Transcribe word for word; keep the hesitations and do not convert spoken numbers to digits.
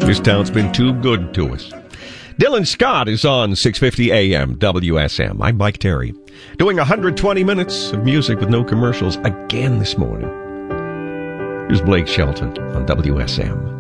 This town's been too good to us. Dylan Scott is on six fifty A M W S M. I'm Mike Terry, doing one hundred twenty minutes of music with no commercials again this morning. Here's Blake Shelton on W S M.